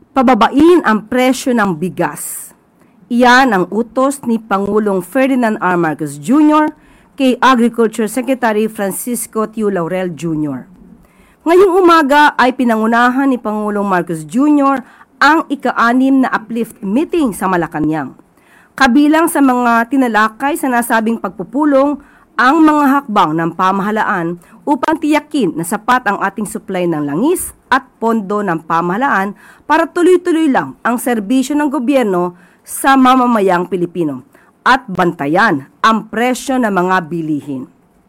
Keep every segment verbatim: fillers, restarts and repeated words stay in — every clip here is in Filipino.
Pababain ang presyo ng bigas. Iyan ang utos ni Pangulong Ferdinand R. Marcos Junior kay Agriculture Secretary Francisco Tiu Laurel Junior Ngayong umaga ay pinangunahan ni Pangulong Marcos Junior ang ika-anim na uplift meeting sa Malacanang. Kabilang sa mga tinalakay sa nasabing pagpupulong ang mga hakbang ng pamahalaan upang tiyakin na sapat ang ating supply ng langis at pondo ng pamahalaan para tuloy-tuloy lang ang serbisyo ng gobyerno sa mamamayang Pilipino at bantayan ang presyo ng mga bilihin.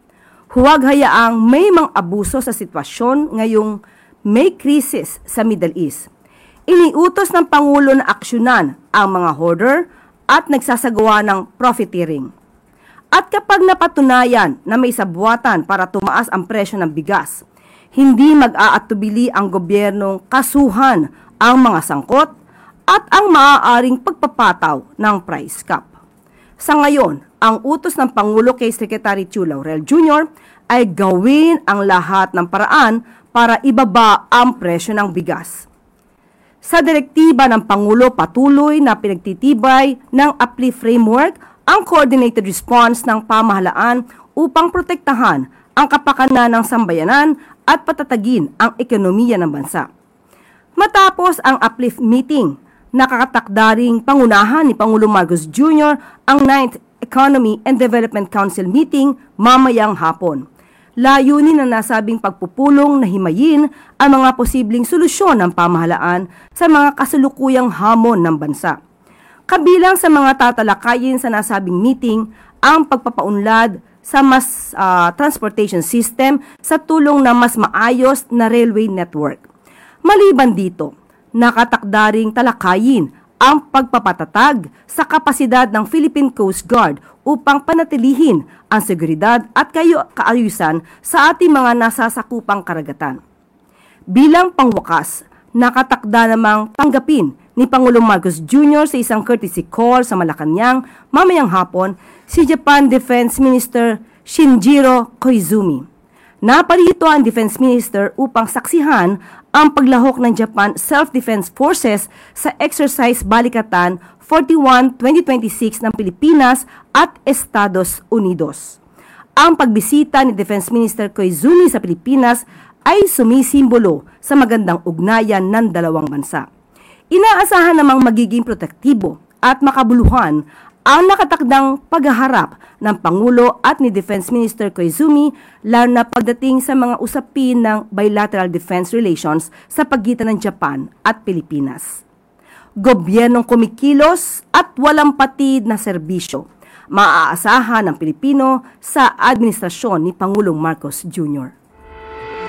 Huwag hayaang may mga abuso sa sitwasyon ngayong may krisis sa Middle East. Iniutos ng Pangulo na aksyonan ang mga hoarder at nagsasagawa ng profiteering. At kapag napatunayan na may sabwatan para tumaas ang presyo ng bigas, hindi mag-aatubili ang gobyernong kasuhan ang mga sangkot at ang maaaring pagpapataw ng price cap. Sa ngayon, ang utos ng Pangulo kay Secretary Tiu Laurel Junior ay gawin ang lahat ng paraan para ibaba ang presyo ng bigas. Sa direktiba ng Pangulo, patuloy na pinagtitibay ng uplift framework ang coordinated response ng pamahalaan upang protektahan ang kapakanan ng sambayanan at patatagin ang ekonomiya ng bansa. Matapos ang uplift meeting, nakakatakdaring pangunahan ni Pangulong Marcos Junior ang ninth Economy and Development Council meeting mamayang hapon. Layunin na nasabing pagpupulong na himayin ang mga posibleng solusyon ng pamahalaan sa mga kasalukuyang hamon ng bansa. Kabilang sa mga tatalakayin sa nasabing meeting ang pagpapaunlad sa mas uh, transportation system sa tulong ng mas maayos na railway network. Maliban dito, nakatakdaring talakayin ang pagpapatatag sa kapasidad ng Philippine Coast Guard upang panatilihin ang seguridad at kaayusan sa ating mga nasasakupang karagatan. Bilang pangwakas, nakatakda namang tanggapin ni Pangulong Marcos Junior sa isang courtesy call sa Malacanang mamayang hapon si Japan Defense Minister Shinjiro Koizumi. Naparito ang Defense Minister upang saksihan ang paglahok ng Japan Self-Defense Forces sa Exercise Balikatan forty-one twenty twenty-six ng Pilipinas at Estados Unidos. Ang pagbisita ni Defense Minister Koizumi sa Pilipinas ay sumisimbolo sa magandang ugnayan ng dalawang bansa. Inaasahan namang magiging protektibo at makabuluhan ang nakatakdang paghaharap ng Pangulo at ni Defense Minister Koizumi lalo na pagdating sa mga usapin ng bilateral defense relations sa pagitan ng Japan at Pilipinas. Gobyernong kumikilos at walang patid na serbisyo, maaasahan ng Pilipino sa administrasyon ni Pangulong Marcos Junior